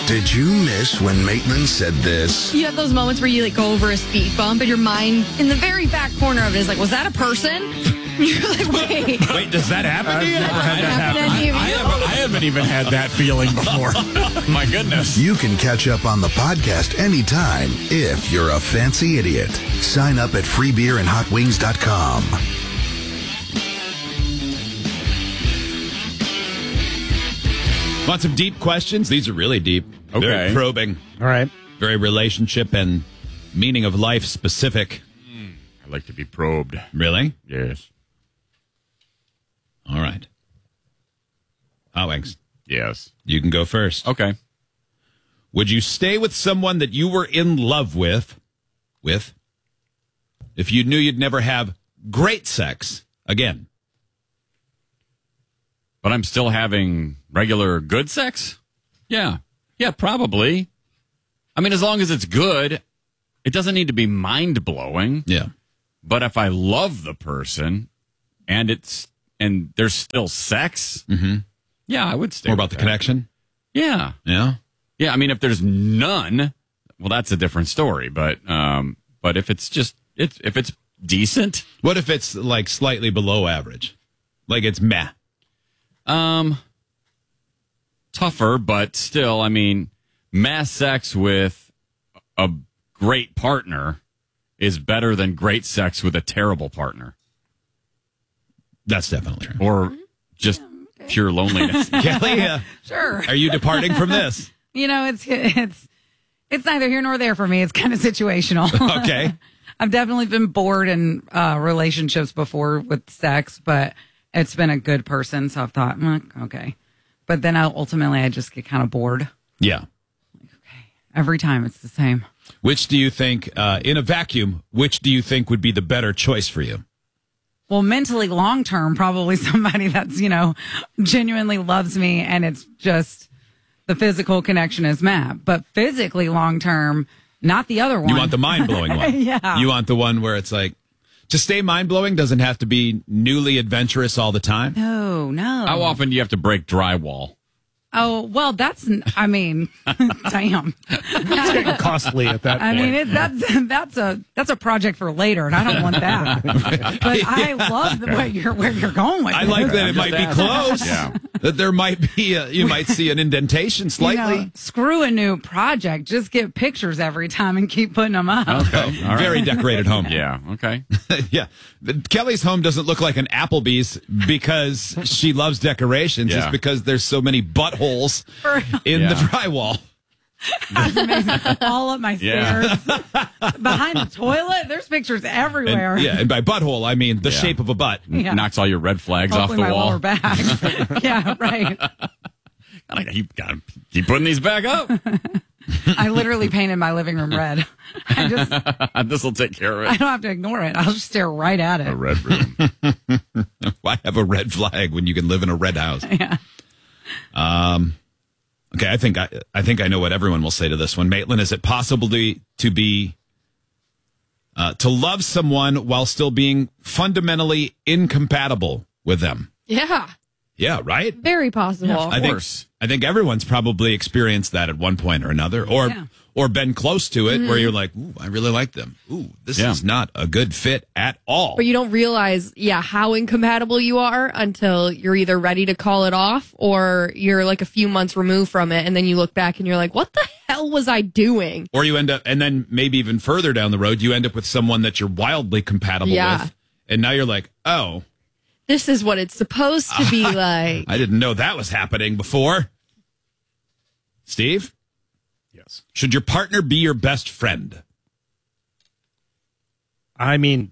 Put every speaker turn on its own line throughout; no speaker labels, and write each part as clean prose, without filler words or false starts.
Did you miss when Maitland said this?
You have those moments where you go over a speed bump and your mind in the very back corner of it is like, was that a person? You're like, wait.
Wait, does that happen to you?
Never had that happen.
I haven't even had that feeling before. My goodness.
You can catch up on the podcast anytime if you're a fancy idiot. Sign up at freebeerandhotwings.com.
Want some deep questions? These are really deep.
Okay.
Very probing.
All right.
Very relationship and meaning of life specific.
I like to be probed.
Really?
Yes.
All right. Hot Wings,
Yes.
you can go first.
Okay.
Would you stay with someone that you were in love with, if you knew you'd never have great sex again?
But I'm still having regular good sex? Yeah. Yeah, probably. I mean, as long as it's good, it doesn't need to be mind-blowing.
Yeah.
But if I love the person and there's still sex, yeah, I would stay.
More about
with
the
that.
connection?
Yeah.
Yeah.
Yeah, I mean, if there's none, well, that's a different story. But if it's just if it's decent,
What if it's like slightly below average? Like it's meh.
tougher, but still, I mean, mass sex with a great partner is better than great sex with a terrible partner,
That's definitely true.
or just pure loneliness.
Kelly,
Sure.
are you departing from this?
It's neither here nor there for me. It's kind of situational.
Okay.
I've definitely been bored in relationships before with sex, but it's been a good person, so I've thought, okay. But then ultimately I just get kind of bored.
Yeah.
Every time it's the same.
Which do you think, in a vacuum, which do you think would be the better choice for you?
Well, mentally long term, probably somebody that's, genuinely loves me and it's just the physical connection is met. But physically long term, not the other one.
You want the mind-blowing one.
Yeah.
You want the one where it's like, to stay mind-blowing doesn't have to be newly adventurous all the time.
No.
How often do you have to break drywall?
Oh, well, damn.
It's getting costly at that point.
I mean, that's a project for later, and I don't want that. But I love where you're going with
I
it.
like that it might be close.
Yeah.
That there might be, you might see an indentation slightly.
Screw a new project. Just get pictures every time and keep putting them up.
Okay. All right.
Very decorated home.
Yeah. Okay.
Yeah. Kelly's home doesn't look like an Applebee's because she loves decorations.
Yeah.
It's because there's so many buttholes in the drywall.
That's amazing. All up my
Yeah.
stairs. Behind the toilet, there's pictures everywhere.
And by butthole, I mean the shape of a butt.
Yeah.
Knocks all your red flags off
Hopefully
the
my
wall.
lower back. Yeah, right.
Gotta keep putting these back up.
I literally painted my living room red.
This will take care of
I
it.
don't have to ignore it. I'll just stare right at it.
A red room.
Why have a red flag when you can live in a red house?
Yeah.
Okay, I think I know what everyone will say to this one. Maitland, is it possible to love someone while still being fundamentally incompatible with them?
Yeah.
Yeah, right?
Very possible.
Of course.
I think everyone's probably experienced that at one point or another, or been close to it, where you're like, "Ooh, I really like them. Ooh, this is not a good fit at all."
But you don't realize, how incompatible you are until you're either ready to call it off or you're like a few months removed from it. And then you look back and you're like, what the hell was I doing?
Or you end up, and then maybe even further down the road, you end up with someone that you're wildly compatible with, and now you're like, "Oh,
This is what it's supposed to be like."
I didn't know that was happening before." Steve?
Yes.
Should your partner be your best friend?
I mean,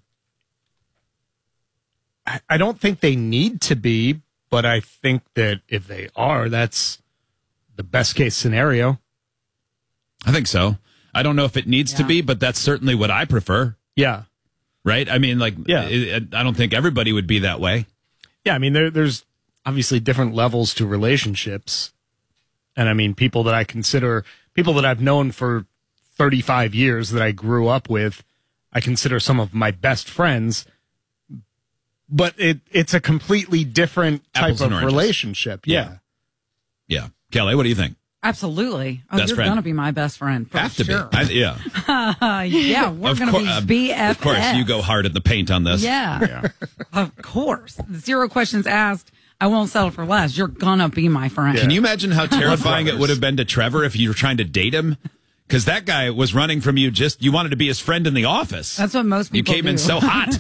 I don't think they need to be, but I think that if they are, that's the best case scenario.
I think so. I don't know if it needs to be, but that's certainly what I prefer.
Yeah.
Right? I mean, like,
Yeah.
I don't think everybody would be that way.
Yeah, I mean, there's obviously different levels to relationships. And I mean, people that I've known for 35 years that I grew up with, I consider some of my best friends. But it's a completely different type
Apples and
of
oranges.
relationship. Yeah.
Yeah. Kelly, what do you think?
Absolutely. Oh,
Best
you're
friend.
going to be my best friend. For
Have to
sure.
be. Yeah.
Yeah, we're going to be BFFs.
Of course, you go hard in the paint on this.
Yeah. Of course. 0 questions asked. I won't settle for less. You're going to be my friend.
Can you imagine how terrifying it would have been to Trevor if you were trying to date him? Because that guy was running from you. You wanted to be his friend in the office.
That's what most people
You came
do.
in so hot.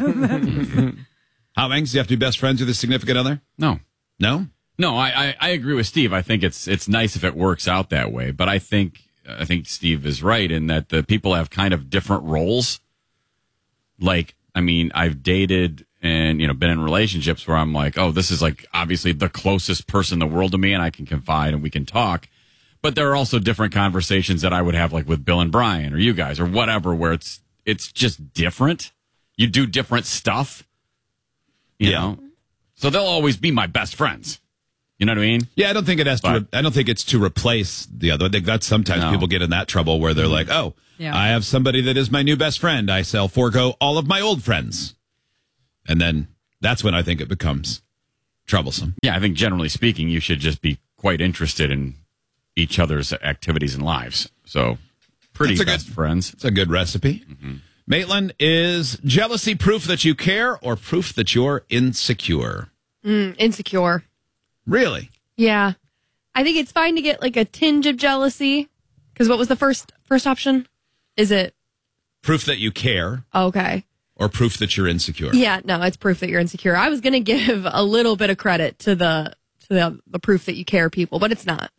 How, Mangs? Do you have to be best friends with a significant other?
No.
No?
No, I agree with Steve. I think it's nice if it works out that way. But I think Steve is right in that the people have kind of different roles. Like, I mean, I've dated and, been in relationships where I'm like, oh, this is like obviously the closest person in the world to me and I can confide and we can talk. But there are also different conversations that I would have like with Bill and Brian or you guys or whatever, where it's just different. You do different stuff, you know? So they'll always be my best friends. You know what I mean?
Yeah, I don't think it has to. I don't think it's to replace the other. I think that's sometimes people get in that trouble where they're like, "Oh, I have somebody that is my new best friend. I shall forego all of my old friends," and then that's when I think it becomes troublesome.
Yeah, I think generally speaking, you should just be quite interested in each other's activities and lives. So, pretty best friends.
It's a good recipe. Mm-hmm. Maitland, is jealousy proof that you care or proof that you're insecure?
Insecure.
Really?
Yeah. I think it's fine to get like a tinge of jealousy. Because what was the first option? Is it
proof that you care?
Okay.
Or proof that you're insecure?
Yeah, no, it's proof that you're insecure. I was going to give a little bit of credit to the proof that you care people, but it's not.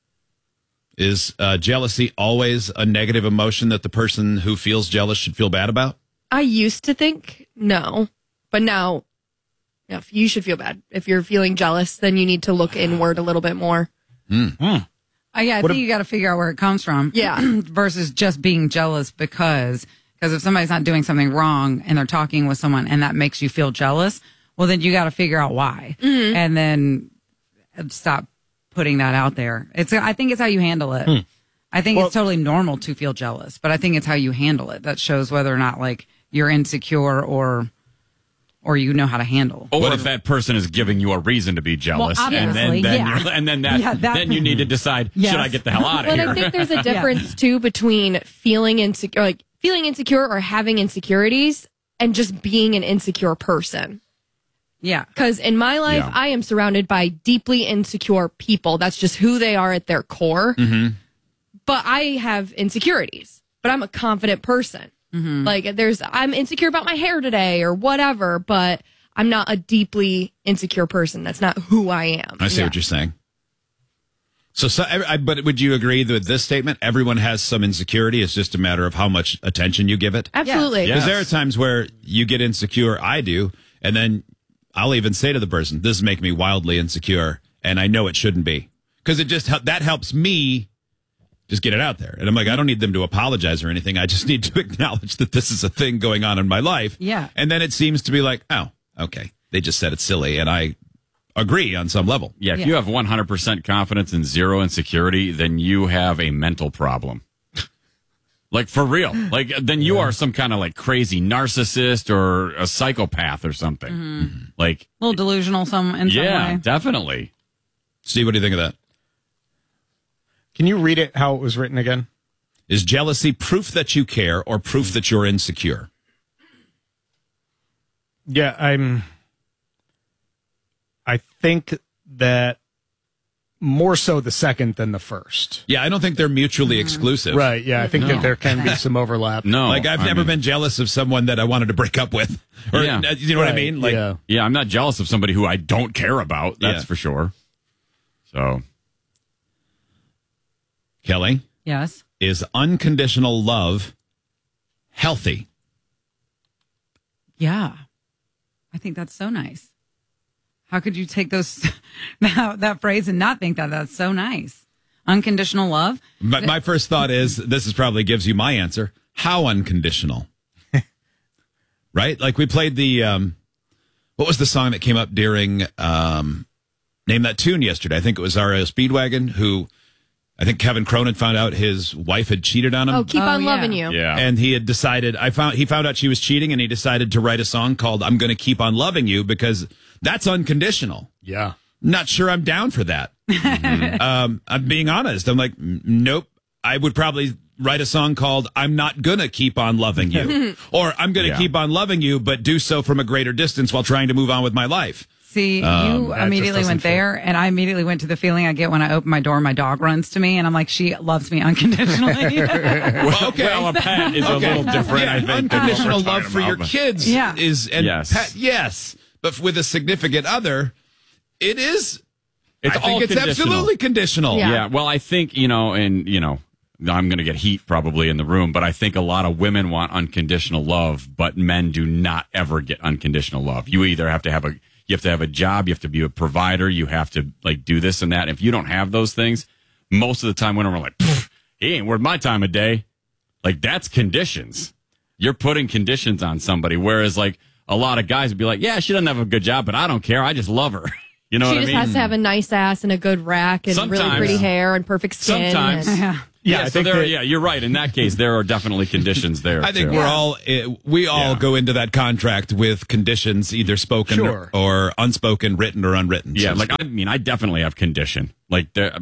Is jealousy always a negative emotion that the person who feels jealous should feel bad about?
I used to think no, but now you should feel bad. If you're feeling jealous, then you need to look inward a little bit more.
I think you got to figure out where it comes from.
Yeah.
Versus just being jealous because if somebody's not doing something wrong and they're talking with someone and that makes you feel jealous, well, then you got to figure out why. Mm-hmm. And then stop putting that out there. I think it's how you handle it. I think it's totally normal to feel jealous, but I think it's how you handle it that shows whether or not like you're insecure or you know how to handle.
Or if that person is giving you a reason to be jealous,
then
you need to decide, should I get the hell out of here?
But I think there's a difference too between feeling insecure or having insecurities and just being an insecure person.
Yeah.
Because in my life, I am surrounded by deeply insecure people. That's just who they are at their core. Mm-hmm. But I have insecurities, but I'm a confident person. Mm-hmm. Like I'm insecure about my hair today or whatever, but I'm not a deeply insecure person. That's not who I am.
I see what you're saying. But would you agree with this statement? Everyone has some insecurity. It's just a matter of how much attention you give it.
Absolutely.
Because there are times where you get insecure. I do. And then I'll even say to the person, this is making me wildly insecure. And I know it shouldn't be. Because that helps me just get it out there. And I'm like, I don't need them to apologize or anything. I just need to acknowledge that this is a thing going on in my life.
Yeah.
And then it seems to be like, oh, okay. They just said it's silly. And I agree on some level.
Yeah. If you have 100% confidence and zero insecurity, then you have a mental problem. Like, for real. Like, then you are some kind of like crazy narcissist or a psychopath or something. Mm-hmm. Like,
a little delusional in some way.
Yeah, definitely.
Steve, what do you think of that?
Can you read it how it was written again?
Is jealousy proof that you care or proof that you're insecure?
Yeah, I think that more so the second than the first.
Yeah, I don't think they're mutually exclusive.
Right, yeah, I think that there can be some overlap.
No.
Like, I've never been jealous of someone that I wanted to break up with. Or,
Yeah.
You know what I mean? Like,
Yeah, I'm not jealous of somebody who I don't care about. That's for sure. So,
Kelly,
Yes.
is unconditional love healthy?
Yeah. I think that's so nice. How could you take that phrase and not think that that's so nice? Unconditional love?
My first thought is, this probably gives you my answer. How unconditional? Right? Like, we played the, what was the song that came up during, Name That Tune yesterday? I think it was R.A.O. Speedwagon, who, I think Kevin Cronin found out his wife had cheated on him.
Oh, keep on loving you.
yeah.
And he had decided, he found out she was cheating, and he decided to write a song called I'm Gonna Keep on Loving You, because that's unconditional.
Yeah.
not sure I'm down for that. I'm being honest. I'm like, nope. I would probably write a song called I'm Not Gonna Keep On Loving You. Or I'm gonna keep on loving you, but do so from a greater distance while trying to move on with my life.
See, you immediately went
fit.
there, and I immediately went to the feeling I get when I open my door and my dog runs to me, and I'm like, she loves me unconditionally.
Well, a pet is a little different.
Yeah,
I think
unconditional
than what we're
love
talking
for your
about,
kids
Yeah.
is and
Yes.
pet, yes, but with a significant other, it is.
It's
I think
all
it's
conditional.
absolutely conditional.
Yeah.
Yeah, well, I think, I'm going to get heat probably in the room, but I think a lot of women want unconditional love, but men do not ever get unconditional love. You either have to have a job, you have to be a provider, you have to like do this and that. If you don't have those things, most of the time women are like, he ain't worth my time of day. Like that's conditions. You're putting conditions on somebody. Whereas like a lot of guys would be like, yeah, she doesn't have a good job, but I don't care. I just love her. You know
She
what I
just
mean?
has to have a nice ass and a good rack and really
Sometimes.
pretty hair and perfect skin.
Sometimes.
and-
Yeah,
I
so
think
there,
that-
you're right. In that case, there are definitely conditions there.
I think
too.
we all
Yeah.
go into that contract with conditions either spoken
Sure.
or unspoken, written or unwritten.
Yeah,
So
like I definitely have condition. Like there,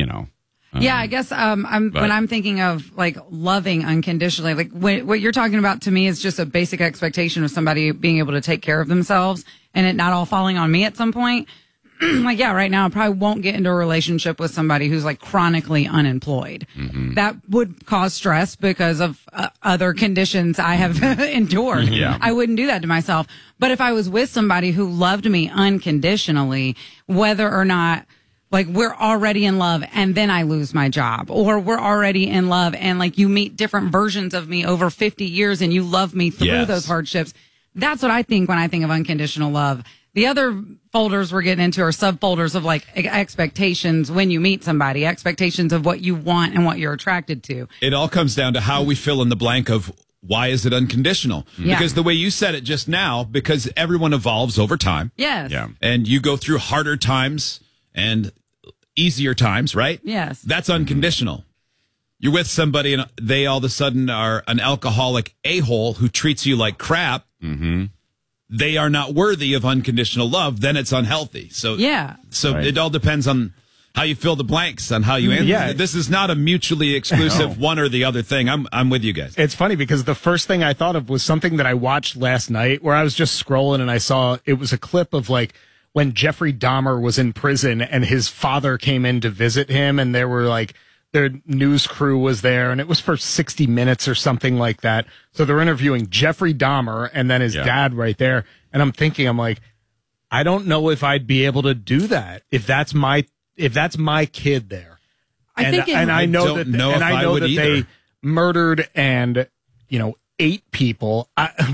Yeah, I guess when I'm thinking of like loving unconditionally, like what you're talking about to me is just a basic expectation of somebody being able to take care of themselves and it not all falling on me at some point. Like, yeah, right now I probably won't get into a relationship with somebody who's like chronically unemployed. That would cause stress because of other conditions I have endured.
Yeah.
I wouldn't do that to myself. But if I was with somebody who loved me unconditionally, whether or not like we're already in love and then I lose my job, or we're already in love and like you meet different versions of me over 50 years and you love me through
Yes.
those hardships. That's what I think when I think of unconditional love. The other folders we're getting into are subfolders of like expectations when you meet somebody, expectations of what you want and what you're attracted to.
it all comes down to how we fill in the blank of why is it unconditional?
Yeah.
Because the way you said it just now, because everyone evolves over time.
Yes.
yeah.
And you go through harder times and easier times, right?
Yes.
That's unconditional. You're with somebody and they all of a sudden are an alcoholic a-hole who treats you like crap. Mm-hmm. They are not worthy of unconditional love. Then it's unhealthy. So
Yeah.
So
Right.
it all depends on how you fill the blanks, on how you answer.
Yeah.
This is not a mutually exclusive one or the other thing. I'm with you guys.
It's funny because the first thing I thought of was something that I watched last night where I was just scrolling and I saw it was a clip of like when Jeffrey Dahmer was in prison and his father came in to visit him and there were like their news crew was there and it was for 60 minutes or something like that. So they're interviewing Jeffrey Dahmer and then his dad right there. And I'm like, I don't know if I'd be able to do that if that's my kid there.
I think
and I know
don't
that
know if I would
that
either.
they murdered and 8 people.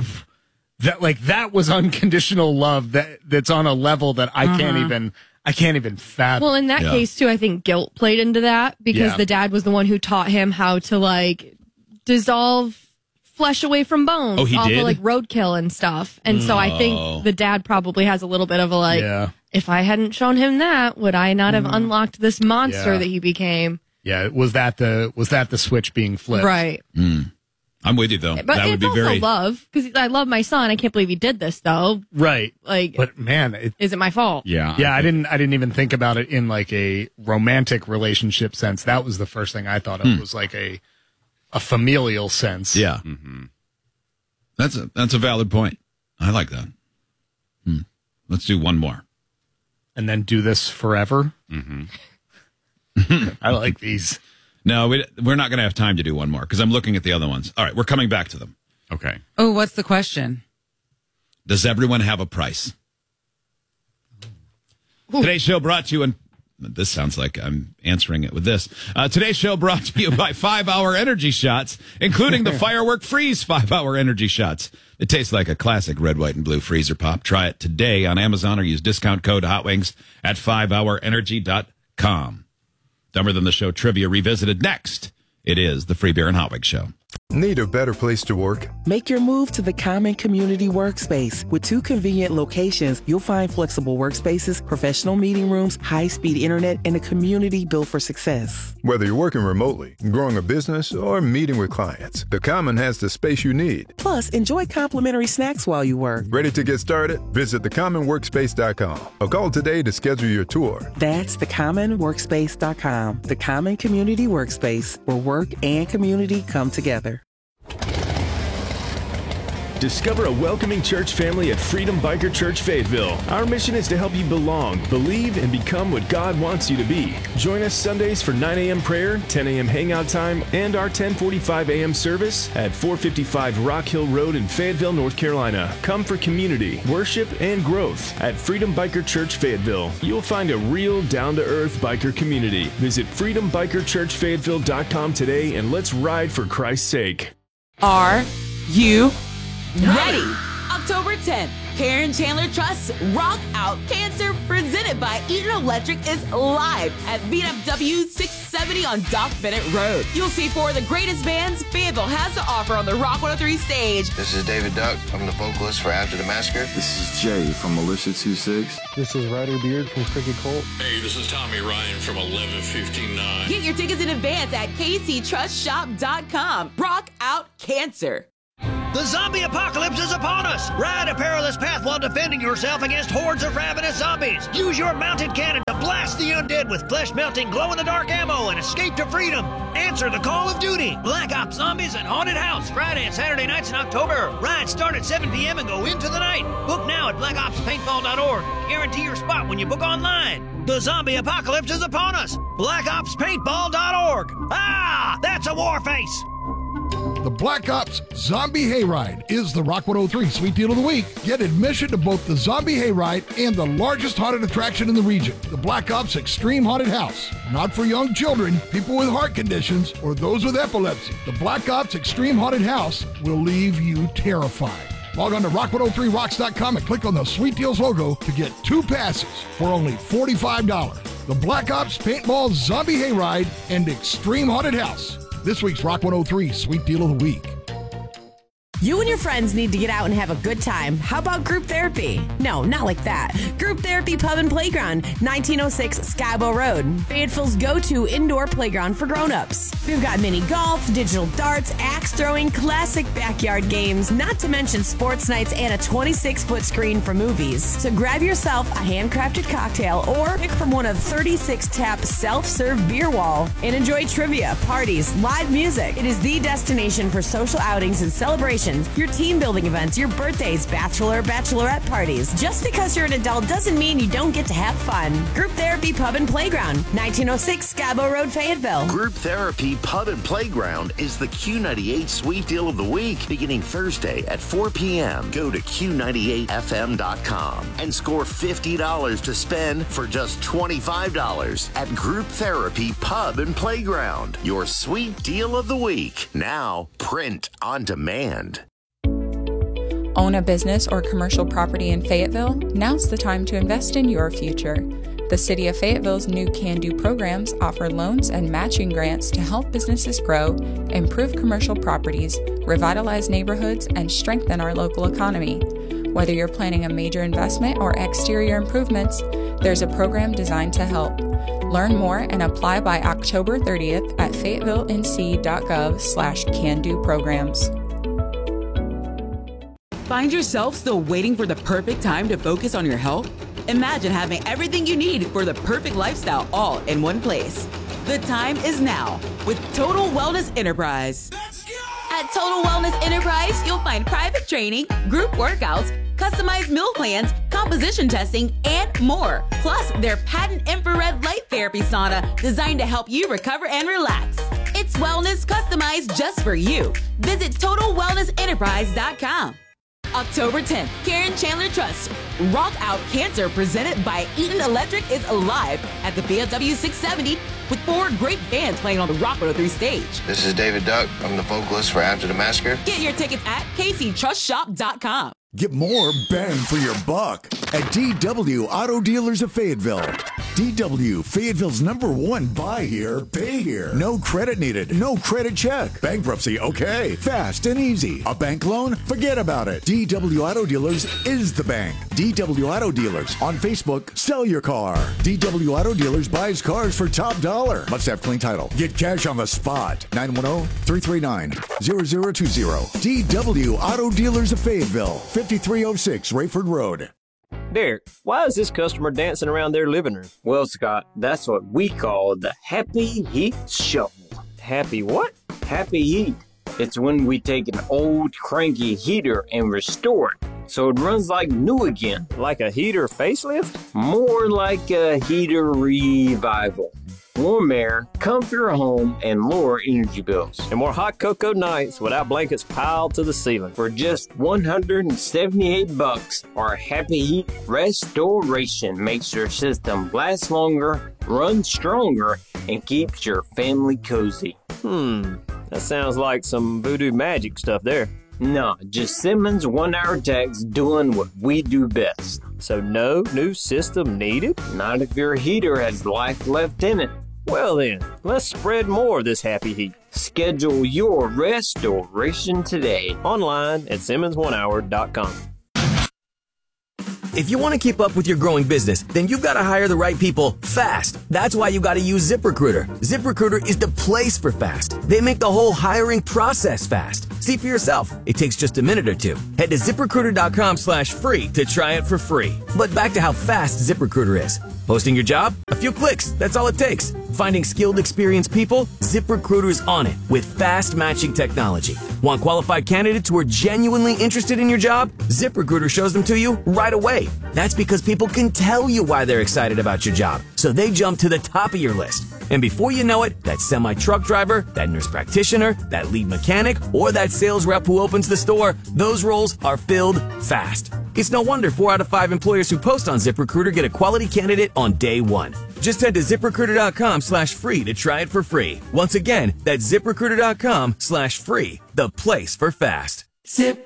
That was unconditional love that's on a level that I can't even fathom.
Well, in that
Yeah.
case, too, I think guilt played into that because
Yeah.
the dad was the one who taught him how to like dissolve flesh away from bones
Oh, he
off
did?
of like roadkill and stuff. And so I think the dad probably has a little bit of a like,
Yeah.
if I hadn't shown him that, would I not have unlocked this monster
Yeah.
that he became?
Yeah, was that the switch being flipped?
Right.
I'm with you though.
But
that would
it's
be
also
very
love because I love my son. I can't believe he did this though.
Right.
Like,
But man,
is it my fault?
Yeah.
I didn't even think about it in like a romantic relationship sense. That was the first thing I thought of was like a familial sense.
Yeah. That's a valid point. I like that. Let's do one more.
And then do this forever. I like these.
No, we're not going to have time to do one more because I'm looking at the other ones. All right, we're coming back to them.
Okay.
Oh, what's the question?
Does everyone have a price? Today's show brought to you, and this sounds like I'm answering it with this. Today's show brought to you by 5-Hour Energy Shots, including the Firework Freeze 5-Hour Energy Shots. It tastes like a classic red, white, and blue freezer pop. Try it today on Amazon or use discount code HOTWINGS at 5hourenergy.com. Dumber Than the Show trivia revisited next. It is the Free Beer and Hot Wings Show.
Need a better place to work?
Make your move to the Common Community Workspace. With 2 convenient locations, you'll find flexible workspaces, professional meeting rooms, high-speed internet, and a community built for success.
Whether you're working remotely, growing a business, or meeting with clients, the Common has the space you need.
Plus, enjoy complimentary snacks while you work.
Ready to get started? Visit thecommonworkspace.com or call today to schedule your tour.
That's thecommonworkspace.com. The Common Community Workspace, where work and community come together.
Discover a welcoming church family at Freedom Biker Church Fayetteville. Our mission is to help you belong, believe, and become what God wants you to be. Join us Sundays for 9 a.m. prayer, 10 a.m. hangout time, and our 10:45 a.m. service at 455 Rock Hill Road in Fayetteville, North Carolina. Come for community, worship, and growth at Freedom Biker Church Fayetteville. You'll find a real down-to-earth biker community. Visit freedombikerchurchfayetteville.com today and let's ride for Christ's sake.
Are you ready? October 10th, Karen Chandler Trust's Rock Out Cancer, presented by Eaton Electric, is live at VFW 670 on Doc Bennett Road. You'll see 4 of the greatest bands Fayetteville has to offer on the Rock 103 stage.
This is David Duck. I'm the vocalist for After the Massacre.
This is Jay from Militia 26.
This is Ryder Beard from Cricket Colt.
Hey, this is Tommy Ryan from 1159.
Get your tickets in advance at kctrustshop.com. Rock Out Cancer.
The zombie apocalypse is upon us! Ride a perilous path while defending yourself against hordes of ravenous zombies. Use your mounted cannon to blast the undead with flesh-melting, glow-in-the-dark ammo and escape to freedom. Answer the call of duty. Black Ops Zombies and Haunted House, Friday and Saturday nights in October. Rides start at 7 p.m. and go into the night. Book now at blackopspaintball.org. Guarantee your spot when you book online. The zombie apocalypse is upon us. blackopspaintball.org. Ah, that's a war face.
The Black Ops Zombie Hayride is the Rock 103 Sweet Deal of the Week. Get admission to both the Zombie Hayride and the largest haunted attraction in the region, the Black Ops Extreme Haunted House. Not for young children, people with heart conditions, or those with epilepsy. The Black Ops Extreme Haunted House will leave you terrified. Log on to rock103rocks.com and click on the Sweet Deals logo to get 2 passes for only $45. The Black Ops Paintball Zombie Hayride and Extreme Haunted House. This week's Rock 103 Sweet Deal of the Week.
You and your friends need to get out and have a good time. How about group therapy? No, not like that. Group Therapy Pub and Playground, 1906 Skybo Road. Fayetteville's go-to indoor playground for grown-ups. We've got mini golf, digital darts, axe throwing, classic backyard games, not to mention sports nights and a 26-foot screen for movies. So grab yourself a handcrafted cocktail or pick from one of 36 tap self-serve beer wall and enjoy trivia, parties, live music. It is the destination for social outings and celebrations, your team building events, your birthdays, bachelorette parties. Just because you're an adult doesn't mean you don't get to have fun. Group Therapy Pub and Playground, 1906 Scabo Road, Fayetteville.
Group Therapy Pub and Playground is the Q98 Sweet Deal of the Week, beginning Thursday at 4 p.m. Go to Q98FM.com and score $50 to spend for just $25 at Group Therapy Pub and Playground. Your Sweet Deal of the Week, now print on demand.
Own a business or commercial property in Fayetteville? Now's the time to invest in your future. The City of Fayetteville's new Can Do programs offer loans and matching grants to help businesses grow, improve commercial properties, revitalize neighborhoods, and strengthen our local economy. Whether you're planning a major investment or exterior improvements, there's a program designed to help. Learn more and apply by October 30th at fayetteville.nc.gov/can-do programs.
Find yourself still waiting for the perfect time to focus on your health? Imagine having everything you need for the perfect lifestyle all in one place. The time is now with Total Wellness Enterprise. At Total Wellness Enterprise, you'll find private training, group workouts, customized meal plans, composition testing, and more. Plus, their patent infrared light therapy sauna designed to help you recover and relax. It's wellness customized just for you. Visit TotalWellnessEnterprise.com. October 10th, Karen Chandler Trust Rock Out Cancer, presented by Eaton Electric, is alive at the VFW 670 with 4 great bands playing on the Rock 103 stage.
This is David Duck. I'm the vocalist for After the Massacre.
Get your tickets at kctrustshop.com.
Get more bang for your buck at DW Auto Dealers of Fayetteville. DW, Fayetteville's #1 buy here, pay here. No credit needed, no credit check. Bankruptcy, okay. Fast and easy. A bank loan? Forget about it. DW Auto Dealers is the bank. DW Auto Dealers. On Facebook, sell your car. DW Auto Dealers buys cars for top dollar. Must have clean title. Get cash on the spot. 910-339-0020. DW Auto Dealers of Fayetteville. 5306 Rayford Road.
Derek, why is this customer dancing around their living room? Well, Scott, that's what we call the Happy Heat Shuffle. Happy what? Happy Heat. It's when we take an old cranky heater and restore it so it runs like new again. Like a heater facelift? More like a heater revival. Warm air, comfier home, and lower energy bills. And more hot cocoa nights without blankets piled to the ceiling. For just $178, our Happy Heat Restoration makes your system last longer, run stronger, and keeps your family cozy. That sounds like some voodoo magic stuff there. Nah, just Simmons 1-hour techs doing what we do best. So no new system needed? Not if your heater has life left in it. Well then, let's spread more of this Happy Heat. Schedule your restoration today online at SimmonsOneHour.com.
If you want to keep up with your growing business, then you've got to hire the right people fast. That's why you got to use ZipRecruiter. ZipRecruiter is the place for fast. They make the whole hiring process fast. See for yourself. It takes just a minute or two. Head to ZipRecruiter.com/free to try it for free. But back to how fast ZipRecruiter is. Posting your job? A few clicks. That's all it takes. Finding skilled, experienced people? ZipRecruiter is on it with fast matching technology. Want qualified candidates who are genuinely interested in your job? ZipRecruiter shows them to you right away. That's because people can tell you why they're excited about your job, so they jump to the top of your list. And before you know it, that semi-truck driver, that nurse practitioner, that lead mechanic, or that sales rep who opens the store, those roles are filled fast. It's no wonder 4 out of 5 employers who post on ZipRecruiter get a quality candidate on day one. Just head to ZipRecruiter.com/free to try it for free. Once again, that's ZipRecruiter.com/free, the place for fast.
Zip